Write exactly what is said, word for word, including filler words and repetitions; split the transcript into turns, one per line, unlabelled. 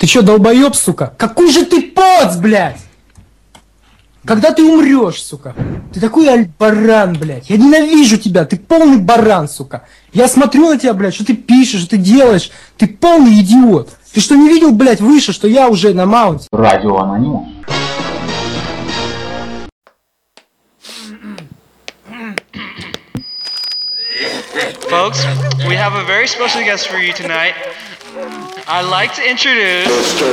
Ты чё, долбоёб, сука? Какой же ты поц, блядь! Когда ты умрешь, сука? Ты такой аль-баран, блядь. Я ненавижу тебя, ты полный баран, сука. Я смотрю на тебя, блядь, что ты пишешь, что ты делаешь. Ты полный идиот. Ты что, не видел, блядь, выше, что я уже на маунте?
Радио Анонимус.
Folks, we have a very special guest for you tonight. I'd like to introduce